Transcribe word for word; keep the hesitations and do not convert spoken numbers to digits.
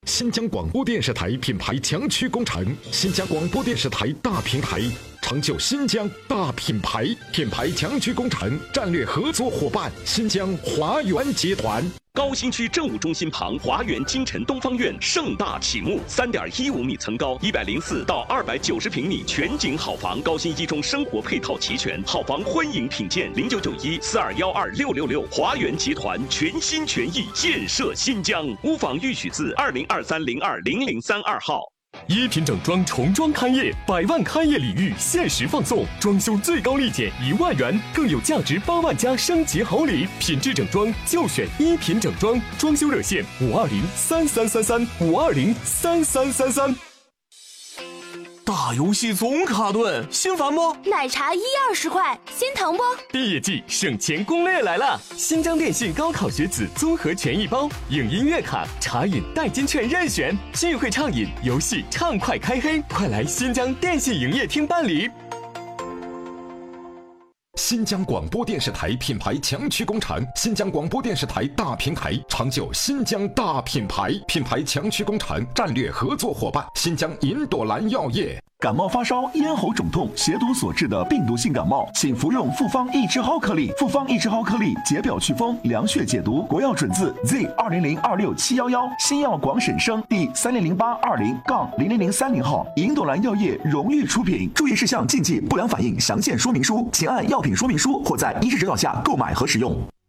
新疆广播电视台品牌强驱工程，新疆广播电视台大平台，成就新疆大品牌。品牌强驱工程战略合作伙伴：新疆华源集团。 高新区政务中心旁，华源金晨东方院盛大启幕，三点一五米层高，一百零四到二百九十平米全景好房，高新一中生活配套齐全，好房欢迎品鉴。零九九一四二幺二六六六，华源集团全心全意建设新疆。屋房预许字二零二三零二零零三二号。 一品整装重装开业，百万开业礼遇限时放送，装修最高立减一万元，更有价值八万加升级好礼。品质整装就选一品整装，装修热线五二零三三三三五二零三三三三。打游戏总卡顿，心烦不？ 奶茶一二十块，心疼不？ 毕业季省钱攻略来了！新疆电信高考学子综合权益包，影音月卡、茶饮代金券任选，聚会畅饮，游戏畅快开黑，快来新疆电信营业厅办理。 新疆广播电视台品牌强驱工程，新疆广播电视台大平台，成就新疆大品牌。品牌强驱工程战略合作伙伴：新疆银朵兰药业。 感冒发烧、咽喉肿痛、血毒所致的病毒性感冒，请服用复方益之蒿颗粒。复方益之蒿颗粒解表祛风、凉血解毒，国药准字 Z 二零零二六七幺幺，新药广审生第三零零八二零杠零零零三零号，银朵兰药业荣誉出品。注意事项、禁忌、不良反应详见说明书，请按药品说明书或在医师指导下购买和使用。